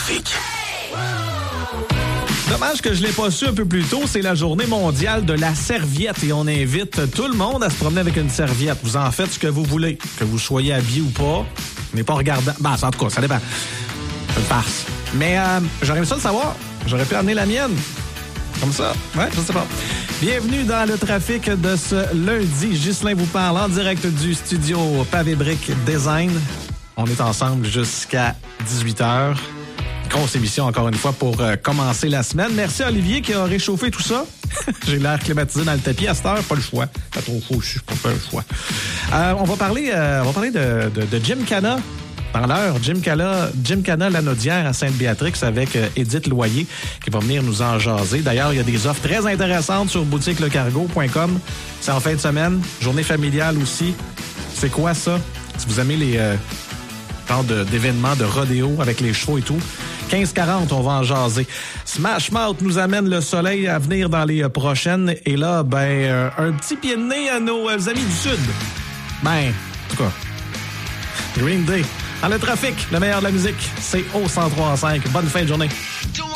trafic. Dommage que je ne l'ai pas su un peu plus tôt, c'est la journée mondiale de la serviette et on invite tout le monde à se promener avec une serviette. Vous en faites ce que vous voulez, que vous soyez habillé ou pas, mais pas regardant. Ben, en tout cas, ça dépend. C'est une farce. Mais j'aurais aimé ça de savoir. J'aurais pu amener la mienne. Comme ça. Ouais, je sais pas. Bienvenue dans le trafic de ce lundi. Ghislain vous parle en direct du studio Pavé Brick Design. On est ensemble jusqu'à 18h. Grosse émission, encore une fois, pour commencer la semaine. Merci à Olivier qui a réchauffé tout ça. J'ai l'air climatisé dans le tapis. À cette heure, pas le choix. Pas trop chaud, je suis pas fait le choix. On va parler de Gymkhana. Dans l'heure, Gymkhana Lanaudière à Sainte-Béatrix avec Édith Loyer qui va venir nous en jaser. D'ailleurs, il y a des offres très intéressantes sur boutiquelecargo.com. C'est en fin de semaine. Journée familiale aussi. C'est quoi ça? Si vous aimez les genres d'événements de rodéo avec les chevaux et tout, 15-40, on va en jaser. Smash Mouth nous amène le soleil à venir dans les prochaines. Et là, un petit pied de nez à nos amis du Sud. En tout cas, Green Day. Dans le trafic, le meilleur de la musique, c'est au 103.5. Bonne fin de journée.